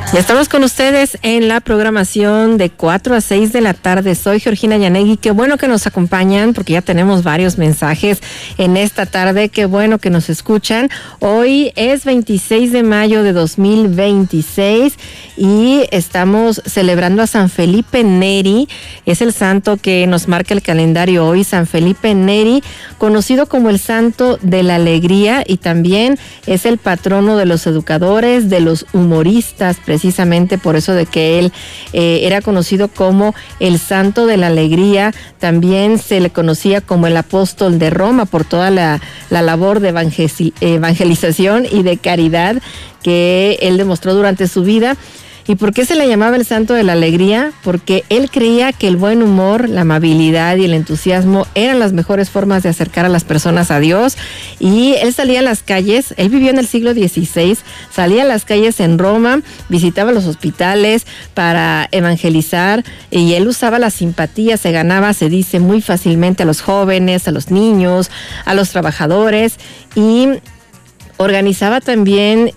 Ya estamos con ustedes en la programación de 4 a 6 de la tarde. Soy Georgina Yanegui. Qué bueno que nos acompañan porque ya tenemos varios mensajes en esta tarde. Qué bueno que nos escuchan. Hoy es 26 de mayo de 2026 y estamos celebrando a San Felipe Neri. Es el santo que nos marca el calendario hoy, San Felipe Neri, conocido como el santo de la alegría, y también es el patrono de los educadores, de los humoristas, precisamente por eso de que él era conocido como el santo de la alegría. También se le conocía como el apóstol de Roma por toda la labor de evangelización y de caridad que él demostró durante su vida. ¿Y por qué se le llamaba el santo de la alegría? Porque él creía que el buen humor, la amabilidad y el entusiasmo eran las mejores formas de acercar a las personas a Dios. Y él salía a las calles, él vivió en el siglo XVI, salía a las calles en Roma, visitaba los hospitales para evangelizar, y él usaba la simpatía, se ganaba, se dice, muy fácilmente a los jóvenes, a los niños, a los trabajadores, y organizaba también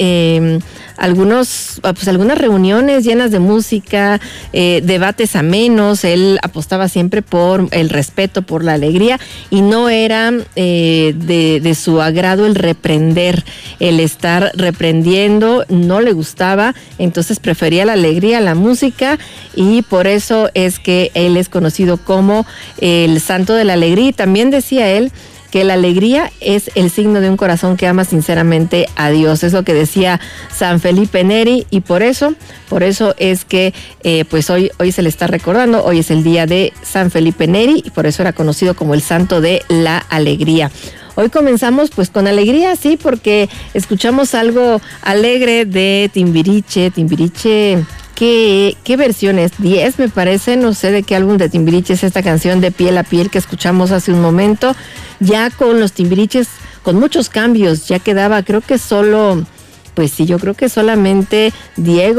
algunas reuniones llenas de música, debates amenos. Él apostaba siempre por el respeto, por la alegría, y no era de su agrado el reprender, el estar reprendiendo, no le gustaba. Entonces prefería la alegría, la música, y por eso es que él es conocido como el santo de la alegría. Y también decía él que la alegría es el signo de un corazón que ama sinceramente a Dios. Es lo que decía San Felipe Neri, y por eso es que pues hoy se le está recordando. Hoy es el día de San Felipe Neri y por eso era conocido como el santo de la alegría. Hoy comenzamos pues con alegría, sí, porque escuchamos algo alegre de Timbiriche. ¿Qué versión es? 10 me parece, no sé de qué álbum de Timbiriche es esta canción de Piel a Piel que escuchamos hace un momento. Ya con los Timbiriches, con muchos cambios, ya quedaba, creo que solo, pues sí, yo creo que solamente Diego